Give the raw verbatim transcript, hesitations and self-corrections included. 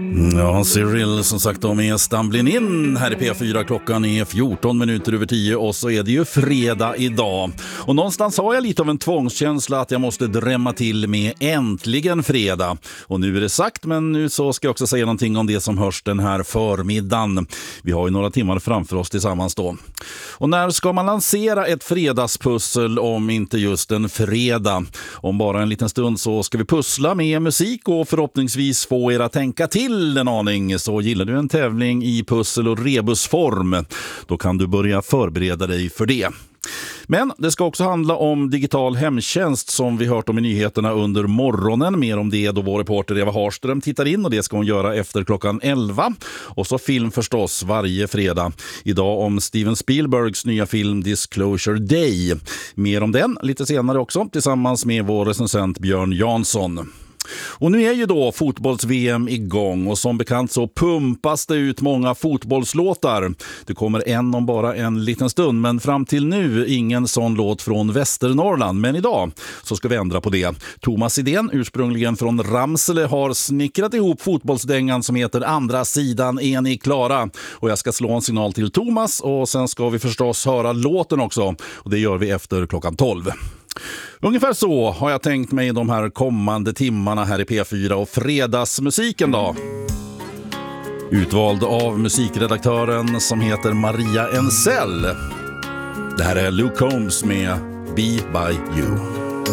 Ja, Cyril som sagt om är Stumbling In här i P fyra. Klockan är fjorton minuter över tio och så är det ju fredag idag. Och någonstans har jag lite av en tvångskänsla att jag måste drämma till med äntligen fredag. Och nu är det sagt, men nu så ska jag också säga någonting om det som hörs den här förmiddagen. Vi har ju några timmar framför oss tillsammans då. Och när ska man lansera ett fredagspussel om inte just en fredag? Om bara en liten stund så ska vi pussla med musik och förhoppningsvis få er att tänka till en aning. Så gillar du en tävling i pussel- och rebusform, då kan du börja förbereda dig för det. Men det ska också handla om digital hemtjänst som vi hört om i nyheterna under morgonen. Mer om det då vår reporter Eva Harström tittar in, och det ska hon göra efter klockan elva. Och så film förstås varje fredag. Idag om Steven Spielbergs nya film Disclosure Day. Mer om den lite senare också tillsammans med vår recensent Björn Jansson. Och nu är ju då fotbolls-V M igång och som bekant så pumpas det ut många fotbollslåtar. Det kommer en om bara en liten stund, men fram till nu ingen sån låt från Västernorrland. Men idag så ska vi ändra på det. Thomas Idén, ursprungligen från Ramsele, har snickrat ihop fotbollsdängan som heter Andra sidan är ni klara. Och jag ska slå en signal till Thomas och sen ska vi förstås höra låten också. Och det gör vi efter klockan tolv. Ungefär så har jag tänkt mig de här kommande timmarna här i P fyra och fredagsmusiken då. Utvald av musikredaktören som heter Maria Ensell. Det här är Luke Combs med Be By You.